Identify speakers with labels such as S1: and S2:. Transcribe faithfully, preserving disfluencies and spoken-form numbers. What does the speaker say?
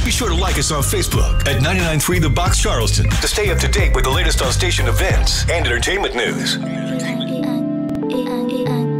S1: Be sure to like us on Facebook at ninety-nine point three The Box Charleston to stay up to date with the latest on station events and entertainment news.